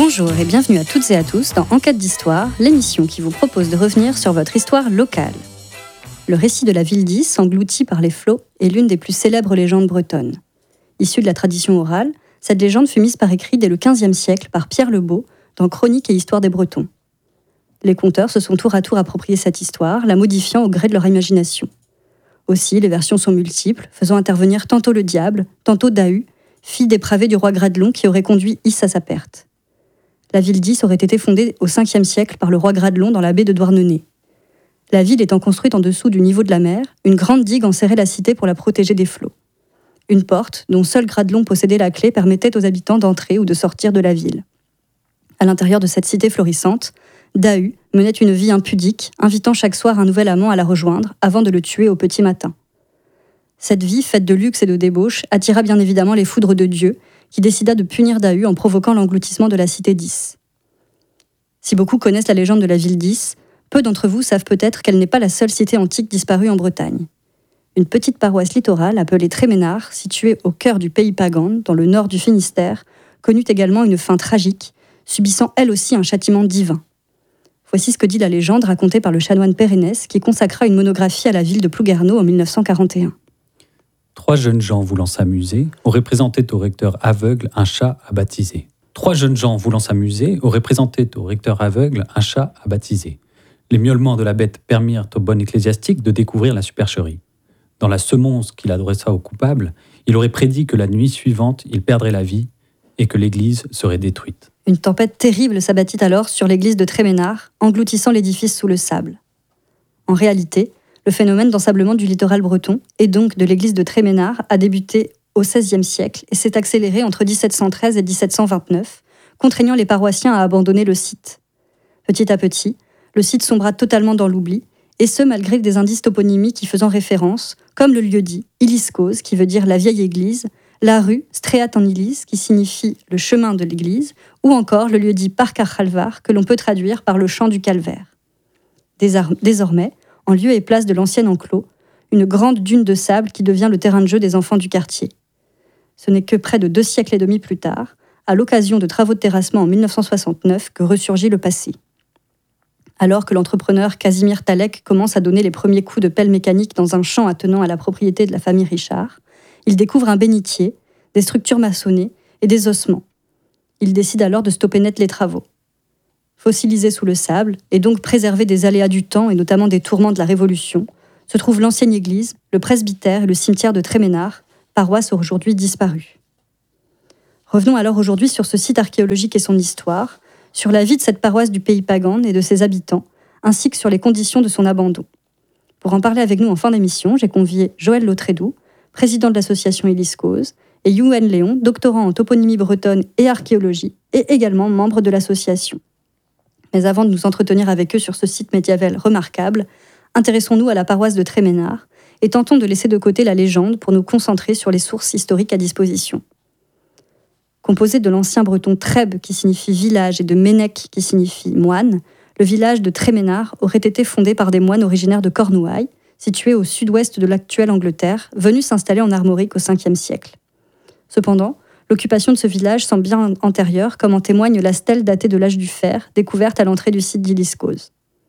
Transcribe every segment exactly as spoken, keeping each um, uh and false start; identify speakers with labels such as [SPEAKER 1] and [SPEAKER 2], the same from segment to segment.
[SPEAKER 1] Bonjour et bienvenue à toutes et à tous dans Enquête d'Histoire, l'émission qui vous propose de revenir sur votre histoire locale. Le récit de la ville d'Is, englouti par les flots, est l'une des plus célèbres légendes bretonnes. Issue de la tradition orale, cette légende fut mise par écrit dès le quinzième siècle par Pierre le Beau dans Chroniques et Histoire des Bretons. Les conteurs se sont tour à tour approprié cette histoire, la modifiant au gré de leur imagination. Aussi, les versions sont multiples, faisant intervenir tantôt le diable, tantôt Dahu, fille dépravée du roi Gradelon qui aurait conduit Is à sa perte. La ville d'Is aurait été fondée au cinquième siècle par le roi Gradelon dans la baie de Douarnenez. La ville étant construite en dessous du niveau de la mer, une grande digue enserrait la cité pour la protéger des flots. Une porte, dont seul Gradelon possédait la clé, permettait aux habitants d'entrer ou de sortir de la ville. À l'intérieur de cette cité florissante, Dahu menait une vie impudique, invitant chaque soir un nouvel amant à la rejoindre avant de le tuer au petit matin. Cette vie, faite de luxe et de débauche, attira bien évidemment les foudres de Dieu, qui décida de punir Dahu en provoquant l'engloutissement de la cité d'Is. Si beaucoup connaissent la légende de la ville d'Is, peu d'entre vous savent peut-être qu'elle n'est pas la seule cité antique disparue en Bretagne. Une petite paroisse littorale appelée Tréménard, située au cœur du pays Pagan, dans le nord du Finistère, connut également une fin tragique, subissant elle aussi un châtiment divin. Voici ce que dit la légende racontée par le chanoine Pérennes, qui consacra une monographie à la ville de Plouguerneau en mille neuf cent quarante et un.
[SPEAKER 2] Trois jeunes gens voulant s'amuser auraient présenté au recteur aveugle un chat à baptiser. Trois jeunes gens voulant s'amuser auraient présenté au recteur aveugle un chat à baptiser. Les miaulements de la bête permirent au bon ecclésiastique de découvrir la supercherie. Dans la semonce qu'il adressa au coupable, il aurait prédit que la nuit suivante, il perdrait la vie et que l'église serait détruite.
[SPEAKER 1] Une tempête terrible s'abattit alors sur l'église de Tréménard, engloutissant l'édifice sous le sable. En réalité, le phénomène d'ensablement du littoral breton, et donc de l'église de Tréménard, a débuté au seizième siècle et s'est accéléré entre dix-sept cent treize et dix-sept cent vingt-neuf, contraignant les paroissiens à abandonner le site. Petit à petit, le site sombra totalement dans l'oubli, et ce malgré des indices toponymiques y faisant référence, comme le lieu-dit Iliskos, qui veut dire la vieille église, la rue Streat en Ilis, qui signifie le chemin de l'église, ou encore le lieu-dit Parc Archalvar, que l'on peut traduire par le champ du calvaire. Désormais, en lieu et place de l'ancien enclos, une grande dune de sable qui devient le terrain de jeu des enfants du quartier. Ce n'est que près de deux siècles et demi plus tard, à l'occasion de travaux de terrassement en mille neuf cent soixante-neuf, que ressurgit le passé. Alors que l'entrepreneur Casimir Talek commence à donner les premiers coups de pelle mécanique dans un champ attenant à la propriété de la famille Richard, il découvre un bénitier, des structures maçonnées et des ossements. Il décide alors de stopper net les travaux. Fossilisé sous le sable, et donc préservé des aléas du temps et notamment des tourments de la Révolution, se trouvent l'ancienne église, le presbytère et le cimetière de Tréménard, paroisse aujourd'hui disparue. Revenons alors aujourd'hui sur ce site archéologique et son histoire, sur la vie de cette paroisse du pays Pagan et de ses habitants, ainsi que sur les conditions de son abandon. Pour en parler avec nous en fin d'émission, j'ai convié Joël Lautrédoux, président de l'association Iliskos, et Youen Léon, doctorant en toponymie bretonne et archéologie, et également membre de l'association. Mais avant de nous entretenir avec eux sur ce site médiéval remarquable, intéressons-nous à la paroisse de Tréménard et tentons de laisser de côté la légende pour nous concentrer sur les sources historiques à disposition. Composé de l'ancien breton Treb qui signifie village et de Ménec qui signifie moine, le village de Tréménard aurait été fondé par des moines originaires de Cornouailles, situé au sud-ouest de l'actuelle Angleterre, venus s'installer en Armorique au cinquième siècle. Cependant, l'occupation de ce village semble bien antérieure, comme en témoigne la stèle datée de l'âge du fer, découverte à l'entrée du site d'Iliskos.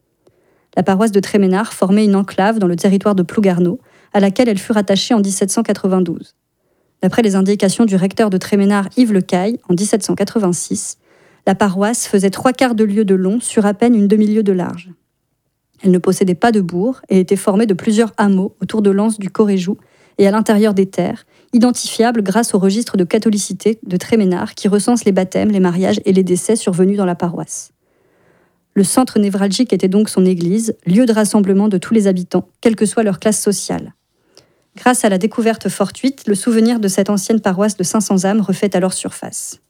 [SPEAKER 1] La paroisse de Tréménard formait une enclave dans le territoire de Plouguerneau, à laquelle elle fut rattachée en dix-sept cent quatre-vingt-douze. D'après les indications du recteur de Tréménard Yves Lecaille, en dix-sept cent quatre-vingt-six, la paroisse faisait trois quarts de lieue de long sur à peine une demi-lieue de large. Elle ne possédait pas de bourg et était formée de plusieurs hameaux autour de l'anse du Coréjou et à l'intérieur des terres, identifiables grâce au registre de catholicité de Tréménard qui recense les baptêmes, les mariages et les décès survenus dans la paroisse. Le centre névralgique était donc son église, lieu de rassemblement de tous les habitants, quelle que soit leur classe sociale. Grâce à la découverte fortuite, le souvenir de cette ancienne paroisse de cinq cents âmes refait alors surface.